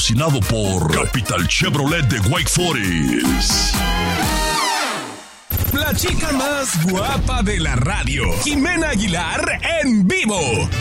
Patrocinado por Capital Chevrolet de Wake Forest. La chica más guapa de la radio, Jimena Aguilar, en vivo.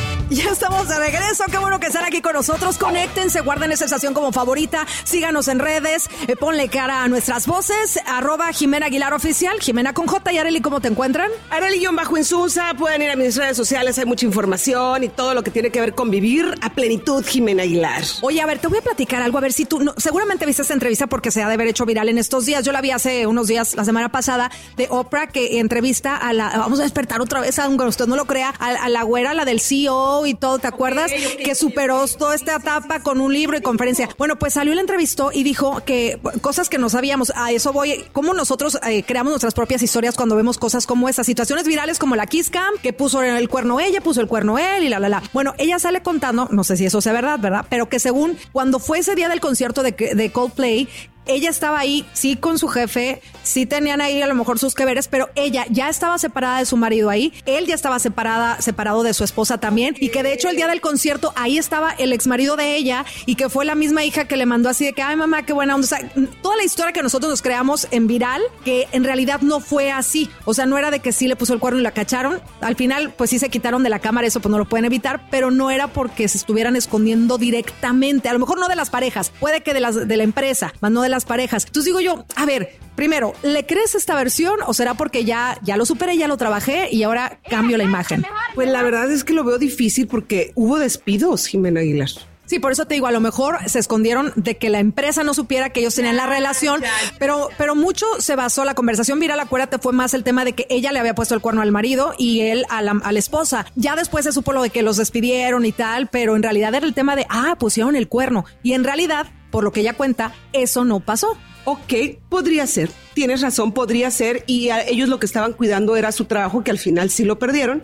Ya estamos de regreso, qué bueno que están aquí con nosotros. Conéctense, guarden esa estación como favorita, síganos en redes, ponle cara a nuestras voces, @Jimena Aguilar Oficial, Jimena con J. Y Arely, ¿cómo te encuentran? Arely_Insunza, pueden ir a mis redes sociales, hay mucha información y todo lo que tiene que ver con vivir a plenitud, Jimena Aguilar. Oye, a ver, te voy a platicar algo, a ver si tú, seguramente viste esta entrevista porque se ha de haber hecho viral en estos días. Yo la vi hace unos días, la semana pasada, de Oprah, que entrevista a vamos a despertar otra vez, aunque usted no lo crea, a la güera, la del CEO y todo, ¿te acuerdas? Okay. Que superó toda esta etapa con un libro y conferencia. Bueno, pues salió y la entrevistó y dijo que cosas que no sabíamos, a eso voy, cómo nosotros creamos nuestras propias historias cuando vemos cosas como esas, situaciones virales como la Kiss Cam, que puso el cuerno ella, puso el cuerno él y la. Bueno, ella sale contando, no sé si eso sea verdad, pero que según cuando fue ese día del concierto de Coldplay, ella estaba ahí, sí, con su jefe, sí tenían ahí a lo mejor sus que veres, pero ella ya estaba separada de su marido ahí, él ya estaba separado de su esposa también, y que de hecho el día del concierto ahí estaba el exmarido de ella, y que fue la misma hija que le mandó así de que, ay mamá, qué buena onda. O sea, toda la historia que nosotros nos creamos en viral, que en realidad no fue así. O sea, no era de que sí le puso el cuerno y la cacharon. Al final, pues sí se quitaron de la cámara, eso pues no lo pueden evitar, pero no era porque se estuvieran escondiendo directamente. A lo mejor no de las parejas, puede que de la empresa, más no de las parejas. Entonces digo yo, a ver, primero, ¿le crees esta versión o será porque ya lo superé, ya lo trabajé y ahora cambio la imagen? Pues la verdad es que lo veo difícil porque hubo despidos, Jimena Aguilar. Sí, por eso te digo, a lo mejor se escondieron de que la empresa no supiera que ellos tenían la relación, pero mucho se basó, la conversación viral, acuérdate, fue más el tema de que ella le había puesto el cuerno al marido y él a la esposa. Ya después se supo lo de que los despidieron y tal, pero en realidad era el tema de, pusieron el cuerno. Y en realidad, por lo que ella cuenta, eso no pasó. Ok, podría ser, tienes razón, podría ser, y a ellos lo que estaban cuidando era su trabajo, que al final sí lo perdieron,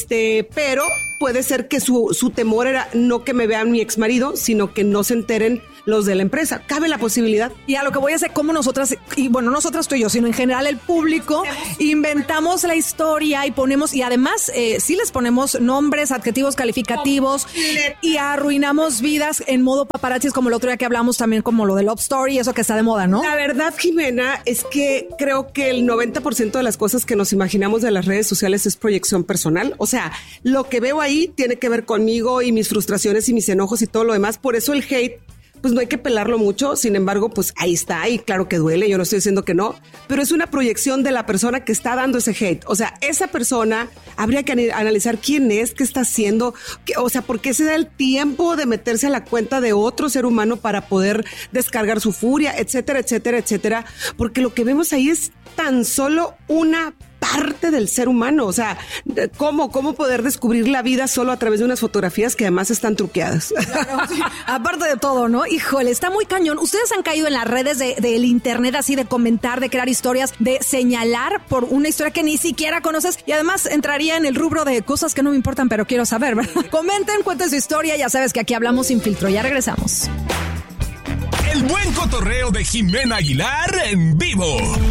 pero puede ser que su temor era no que me vean mi exmarido, sino que no se enteren los de la empresa. Cabe la posibilidad. Y a lo que voy a hacer, como nosotras, y bueno, nosotras tú y yo, sino en general el público, inventamos la historia y ponemos, y además sí les ponemos nombres, adjetivos calificativos y arruinamos vidas en modo paparazzis, como el otro día que hablamos también, como lo de Love Story, eso que está de moda, ¿no? La verdad, Jimena, es que creo que el 90% de las cosas que nos imaginamos de las redes sociales es proyección personal. O sea, lo que veo ahí tiene que ver conmigo y mis frustraciones y mis enojos y todo lo demás. Por eso el hate, pues no hay que pelarlo mucho, sin embargo, pues ahí está, y claro que duele, yo no estoy diciendo que no, pero es una proyección de la persona que está dando ese hate. O sea, esa persona habría que analizar quién es, qué está haciendo, o sea, por qué se da el tiempo de meterse a la cuenta de otro ser humano para poder descargar su furia, etcétera, etcétera, etcétera, porque lo que vemos ahí es tan solo una parte del ser humano. O sea, ¿cómo poder descubrir la vida solo a través de unas fotografías que además están truqueadas? Claro, sí. Aparte de todo, ¿no? Híjole, está muy cañón. ¿Ustedes han caído en las redes del internet así de comentar, de crear historias, de señalar por una historia que ni siquiera conoces? Y además entraría en el rubro de cosas que no me importan, pero quiero saber, ¿verdad? Comenten, cuenten su historia. Ya sabes que aquí hablamos sin filtro. Ya regresamos. El buen cotorreo de Jimena Aguilar en vivo.